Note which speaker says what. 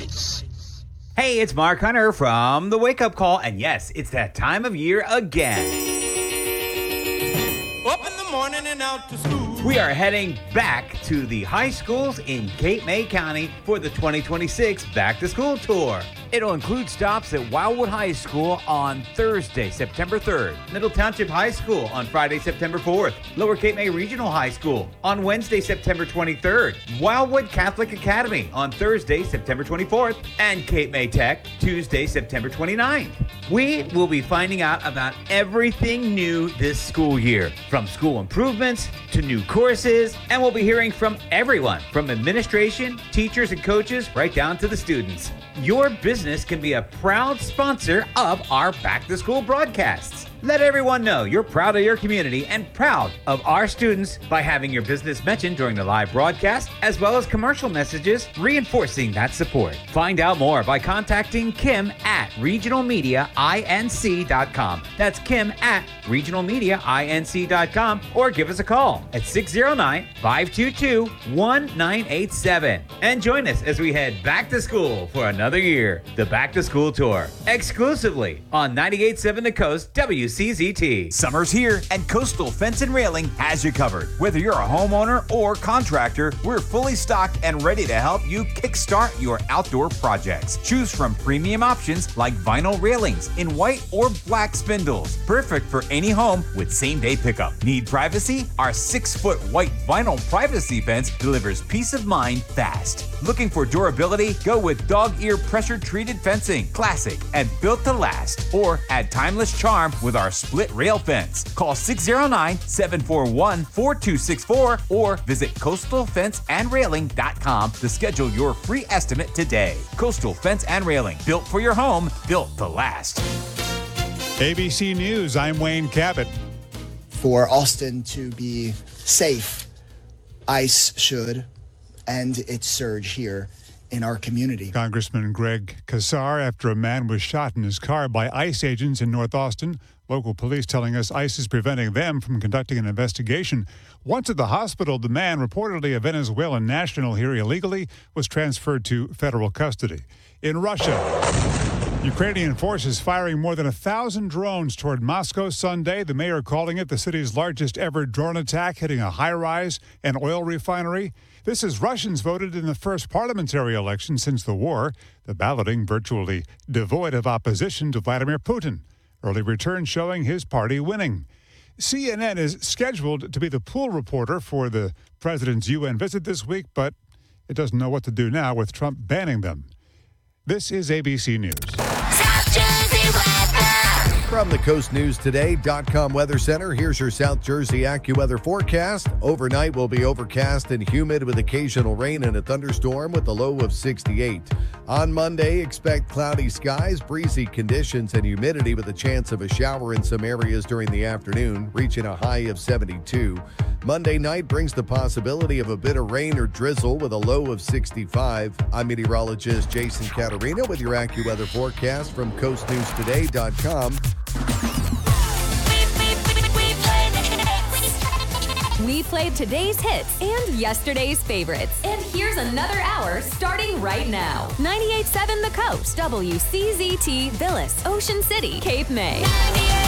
Speaker 1: Hey, it's Mark Hunter from The Wake Up Call, and yes, it's that time of year again.
Speaker 2: Up in the morning and out to school.
Speaker 1: We are heading back to the high schools in Cape May County for the 2026 Back to School Tour. It'll include stops at Wildwood High School on Thursday, September 3rd, Middle Township High School on Friday, September 4th, Lower Cape May Regional High School on Wednesday, September 23rd, Wildwood Catholic Academy on Thursday, September 24th, and Cape May Tech Tuesday, September 29th. We will be finding out about everything new this school year, from school improvements to new courses, and we'll be hearing from everyone, from administration, teachers, and coaches, right down to the students. Your business can be a proud sponsor of our Back to School broadcasts. Let everyone know you're proud of your community and proud of our students by having your business mentioned during the live broadcast, as well as commercial messages reinforcing that support. Find out more by contacting Kim at regionalmediainc.com. That's Kim at regionalmediainc.com, or give us a call at 609-522-1987. And join us as we head back to school for another year. The Back to School Tour, exclusively on 98.7 The Coast, WCZT.
Speaker 3: Summer's here, and Coastal Fence and Railing has you covered. Whether you're a homeowner or contractor, we're fully stocked and ready to help you kickstart your outdoor projects. Choose from premium options like vinyl railings in white or black spindles, perfect for any home with same-day pickup. Need privacy? Our 6-foot white vinyl privacy fence delivers peace of mind fast. Looking for durability? Go with dog ear pressure-treated fencing, classic and built to last. Or add timeless charm with our split rail fence. Call 609-741-4264 or visit coastalfenceandrailing.com to schedule your free estimate today. Coastal Fence and Railing, built for your home, built to last.
Speaker 4: ABC News, I'm Wayne Cabot.
Speaker 5: For Austin to be safe, ICE should end its surge here in our community.
Speaker 4: Congressman Greg Casar, after a man was shot in his car by ICE agents in North Austin. Local police telling us ICE is preventing them from conducting an investigation. Once at the hospital, the man, reportedly a Venezuelan national here illegally, was transferred to federal custody. In Russia, Ukrainian forces firing more than 1,000 drones toward Moscow Sunday. The mayor calling it the city's largest ever drone attack, hitting a high-rise and oil refinery. This as Russians voted in the first parliamentary election since the war, the balloting virtually devoid of opposition to Vladimir Putin. Early returns showing his party winning. CNN is scheduled to be the pool reporter for the president's UN visit this week, but it doesn't know what to do now with Trump banning them. This is ABC News.
Speaker 6: South Jersey weather.
Speaker 7: From the coastnewstoday.com Weather Center, here's your South Jersey AccuWeather forecast. Overnight will be overcast and humid with occasional rain and a thunderstorm with a low of 68. On Monday, expect cloudy skies, breezy conditions, and humidity with a chance of a shower in some areas during the afternoon, reaching a high of 72. Monday night brings the possibility of a bit of rain or drizzle with a low of 65. I'm meteorologist Jason Caterina with your AccuWeather forecast from coastnewstoday.com.
Speaker 8: We played today's hits and yesterday's favorites. And here's another hour starting right now. 98.7 The Coast, WCZT, Villas, Ocean City, Cape May.